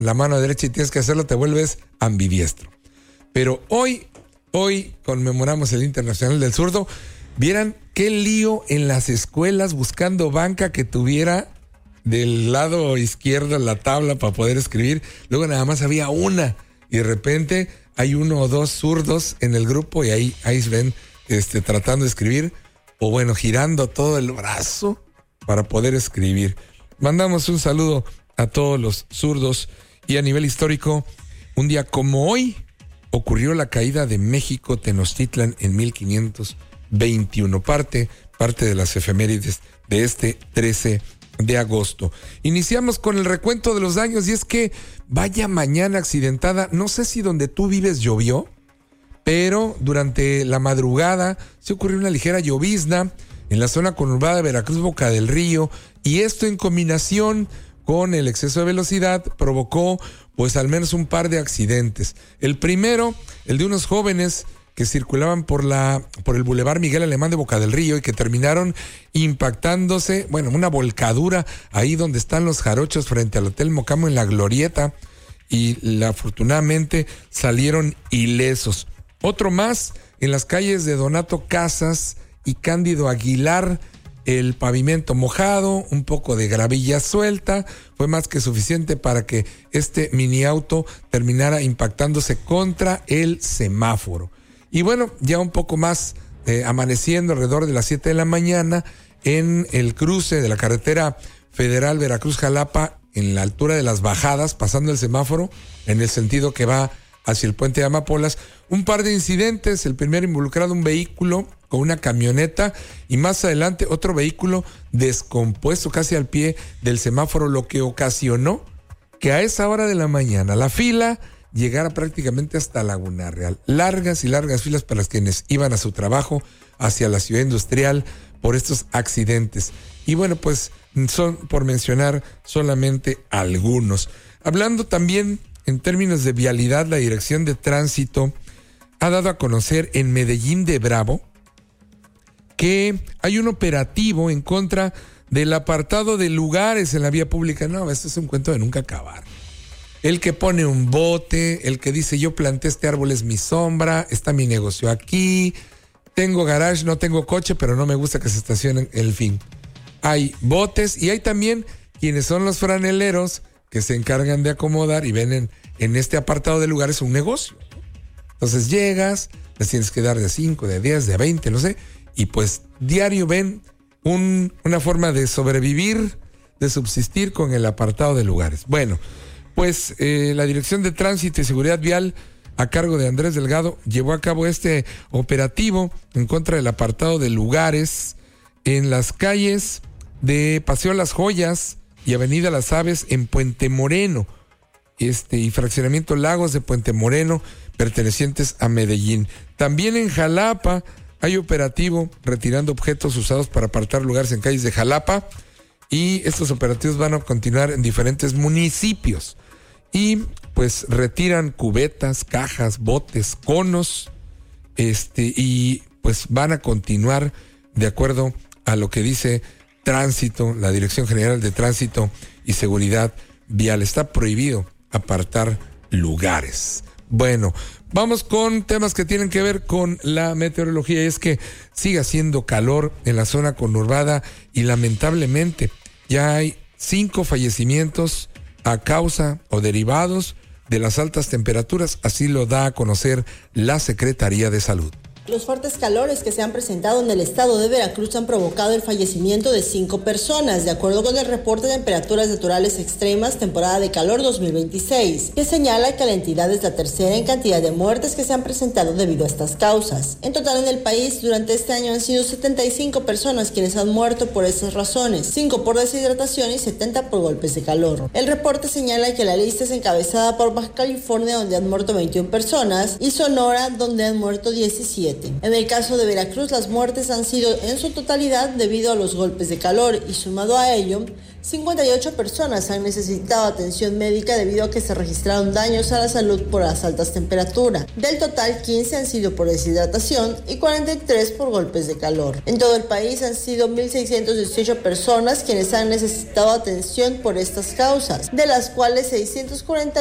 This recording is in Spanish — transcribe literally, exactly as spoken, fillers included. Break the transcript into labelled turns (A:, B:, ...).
A: la mano derecha y tienes que hacerlo, te vuelves ambidiestro. Pero hoy, hoy conmemoramos el Día Internacional del Zurdo. Vieran qué lío en las escuelas buscando banca que tuviera del lado izquierdo la tabla para poder escribir. Luego nada más había una y de repente hay uno o dos zurdos en el grupo y ahí, ahí ven este, tratando de escribir o bueno, girando todo el brazo para poder escribir. Mandamos un saludo a todos los zurdos y a nivel histórico, un día como hoy ocurrió la caída de México Tenochtitlan en mil quinientos veintiuno, parte, parte de las efemérides de este trece de agosto. Iniciamos con el recuento de los daños y es que vaya mañana accidentada, no sé si donde tú vives llovió, pero durante la madrugada se ocurrió una ligera llovizna en la zona conurbada de Veracruz, Boca del Río, y esto en combinación con el exceso de velocidad provocó pues al menos un par de accidentes. El primero, el de unos jóvenes que circulaban por la por el Boulevard Miguel Alemán de Boca del Río y que terminaron impactándose, bueno, una volcadura ahí donde están los jarochos frente al Hotel Mocamo en la Glorieta, y la, afortunadamente salieron ilesos. Otro más en las calles de Donato Casas y Cándido Aguilar, el pavimento mojado, un poco de gravilla suelta, fue más que suficiente para que este mini auto terminara impactándose contra el semáforo. Y bueno, ya un poco más eh, amaneciendo alrededor de las siete de la mañana en el cruce de la carretera federal Veracruz-Jalapa, en la altura de las bajadas, pasando el semáforo en el sentido que va hacia el puente de Amapolas, un par de incidentes. El primero involucrado un vehículo con una camioneta y más adelante otro vehículo descompuesto casi al pie del semáforo, lo que ocasionó que a esa hora de la mañana la fila llegara prácticamente hasta Laguna Real. Largas y largas filas para quienes iban a su trabajo hacia la ciudad industrial por estos accidentes. Y bueno, pues son por mencionar solamente algunos. Hablando también en términos de vialidad, la Dirección de Tránsito ha dado a conocer en Medellín de Bravo que hay un operativo en contra del apartado de lugares en la vía pública. No, esto es un cuento de nunca acabar. El que pone un bote, el que dice yo planté este árbol, es mi sombra, está mi negocio aquí, tengo garage, no tengo coche, pero no me gusta que se estacionen, en fin. Hay botes y hay también quienes son los franeleros que se encargan de acomodar y ven en, en este apartado de lugares un negocio. Entonces llegas, les tienes que dar de cinco, de diez, de veinte, no sé, y pues diario ven un, una forma de sobrevivir, de subsistir con el apartado de lugares. Bueno, pues eh, la Dirección de Tránsito y Seguridad Vial, a cargo de Andrés Delgado, llevó a cabo este operativo en contra del apartado de lugares en las calles de Paseo Las Joyas y Avenida Las Aves en Puente Moreno, este y Fraccionamiento Lagos de Puente Moreno, pertenecientes a Medellín. También en Jalapa hay operativo retirando objetos usados para apartar lugares en calles de Jalapa, y estos operativos van a continuar en diferentes municipios. Y pues retiran cubetas, cajas, botes, conos, este, y pues van a continuar de acuerdo a lo que dice Tránsito, la Dirección General de Tránsito y Seguridad Vial. Está prohibido apartar lugares. Bueno, vamos con temas que tienen que ver con la meteorología. Y es que sigue haciendo calor en la zona conurbada y lamentablemente ya hay cinco fallecimientos a causa o derivados de las altas temperaturas. Así lo da a conocer la Secretaría de Salud.
B: Los fuertes calores que se han presentado en el estado de Veracruz han provocado el fallecimiento de cinco personas, de acuerdo con el reporte de temperaturas naturales extremas temporada de calor dos mil veintiséis, que señala que la entidad es la tercera en cantidad de muertes que se han presentado debido a estas causas. En total en el país durante este año han sido setenta y cinco personas quienes han muerto por esas razones, cinco por deshidratación y setenta por golpes de calor. El reporte señala que la lista es encabezada por Baja California, donde han muerto veintiuna personas, y Sonora, donde han muerto diecisiete. En el caso de Veracruz, las muertes han sido en su totalidad debido a los golpes de calor y sumado a ello, cincuenta y ocho personas han necesitado atención médica debido a que se registraron daños a la salud por las altas temperaturas. Del total, quince han sido por deshidratación y cuarenta y tres por golpes de calor. En todo el país han sido mil seiscientas dieciocho personas quienes han necesitado atención por estas causas, de las cuales seiscientos cuarenta